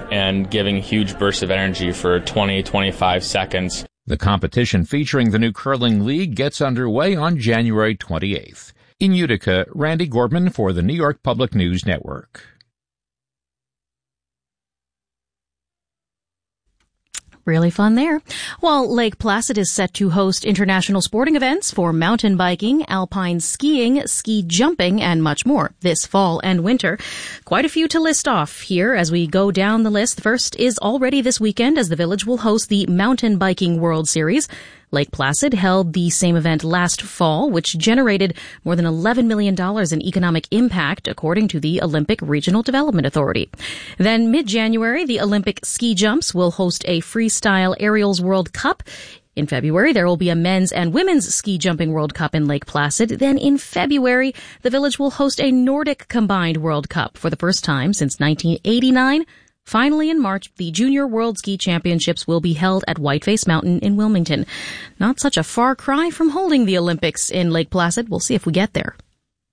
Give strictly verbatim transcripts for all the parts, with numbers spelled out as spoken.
and giving huge bursts of energy for twenty, twenty-five seconds. The competition featuring the new curling league gets underway on January twenty-eighth. In Utica, Randy Gordman for the New York Public News Network. Really fun there. While Lake Placid is set to host international sporting events for mountain biking, alpine skiing, ski jumping, and much more this fall and winter. Quite a few to list off here as we go down the list. The first is already this weekend as the village will host the Mountain Biking World Series. Lake Placid held the same event last fall, which generated more than eleven million dollars in economic impact, according to the Olympic Regional Development Authority. Then mid-January, the Olympic ski jumps will host a freestyle aerials World Cup. In February, there will be a men's and women's ski jumping World Cup in Lake Placid. Then in February, the village will host a Nordic combined World Cup for the first time since nineteen eighty-nine. Finally, in March, the Junior World Ski Championships will be held at Whiteface Mountain in Wilmington. Not such a far cry from holding the Olympics in Lake Placid. We'll see if we get there.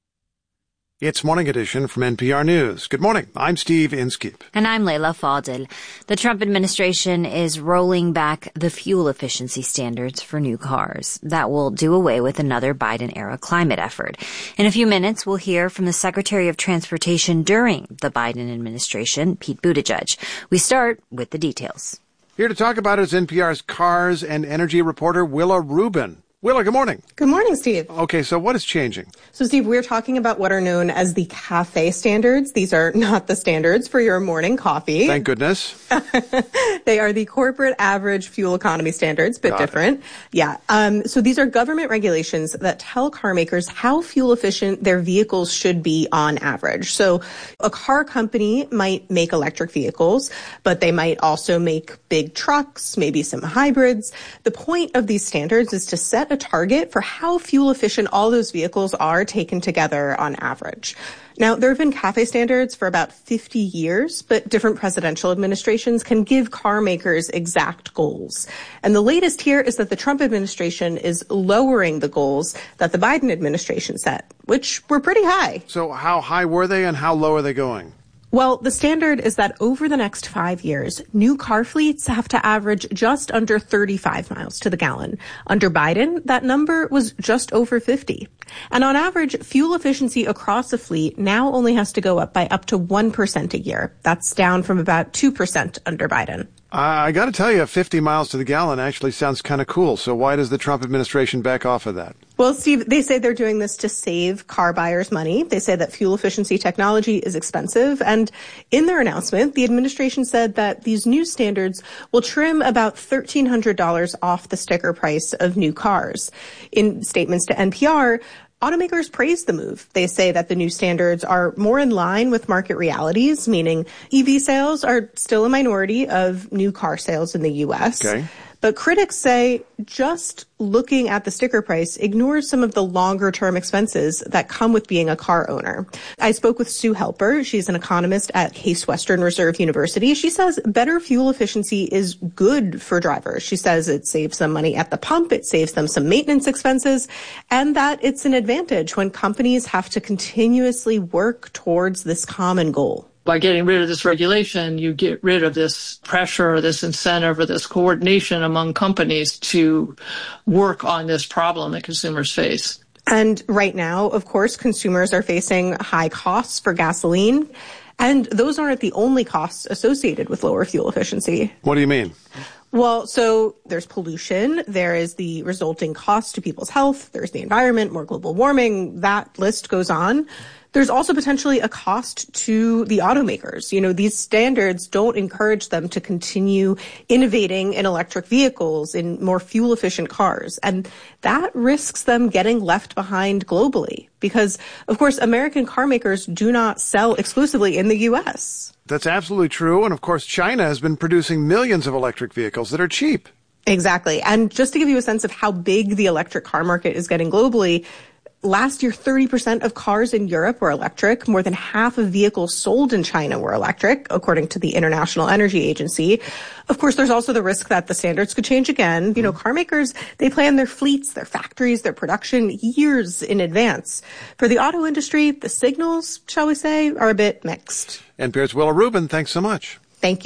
It's Morning Edition from N P R News. Good morning. I'm Steve Inskeep. And I'm Leila Fadel. The Trump administration is rolling back the fuel efficiency standards for new cars. That will do away with another Biden-era climate effort. In a few minutes, we'll hear from the Secretary of Transportation during the Biden administration, Pete Buttigieg. We start with the details. Here to talk about it is N P R's cars and energy reporter Willa Rubin. Willa, good morning. Good morning, Steve. Okay, so what is changing? So, Steve, we're talking about what are known as the CAFE standards. These are not the standards for your morning coffee. Thank goodness. They are the corporate average fuel economy standards, but different. It. Yeah. Um, so these are government regulations that tell car makers how fuel efficient their vehicles should be on average. So a car company might make electric vehicles, but they might also make big trucks, maybe some hybrids. The point of these standards is to set a target for how fuel efficient all those vehicles are taken together on average. Now, there have been CAFE standards for about fifty years, but different presidential administrations can give car makers exact goals. And the latest here is that the Trump administration is lowering the goals that the Biden administration set, which were pretty high. So how high were they and how low are they going? Well, the standard is that over the next five years, new car fleets have to average just under thirty-five miles to the gallon. Under Biden, that number was just over fifty. And on average, fuel efficiency across a fleet now only has to go up by up to one percent a year. That's down from about two percent under Biden. Uh, I got to tell you, fifty miles to the gallon actually sounds kind of cool. So why does the Trump administration back off of that? Well, Steve, they say they're doing this to save car buyers money. They say that fuel efficiency technology is expensive. And in their announcement, the administration said that these new standards will trim about thirteen hundred dollars off the sticker price of new cars. In statements to N P R, automakers praise the move. They say that the new standards are more in line with market realities, meaning E V sales are still a minority of new car sales in the U S. Okay. But critics say just looking at the sticker price ignores some of the longer-term expenses that come with being a car owner. I spoke with Sue Helper. She's an economist at Case Western Reserve University. She says better fuel efficiency is good for drivers. She says it saves them money at the pump, it saves them some maintenance expenses, and that it's an advantage when companies have to continuously work towards this common goal. By getting rid of this regulation, you get rid of this pressure, or this incentive, or this coordination among companies to work on this problem that consumers face. And right now, of course, consumers are facing high costs for gasoline, and those aren't the only costs associated with lower fuel efficiency. What do you mean? Well, so there's pollution, there is the resulting cost to people's health, there's the environment, more global warming, that list goes on. There's also potentially a cost to the automakers. You know, these standards don't encourage them to continue innovating in electric vehicles, in more fuel-efficient cars. And that risks them getting left behind globally because, of course, American car makers do not sell exclusively in the U S. That's absolutely true. And, of course, China has been producing millions of electric vehicles that are cheap. Exactly. And just to give you a sense of how big the electric car market is getting globally, last year, thirty percent of cars in Europe were electric. More than half of vehicles sold in China were electric, according to the International Energy Agency. Of course, there's also the risk that the standards could change again. You know, car makers, they plan their fleets, their factories, their production years in advance. For the auto industry, the signals, shall we say, are a bit mixed. N P R's Willa Rubin, thanks so much.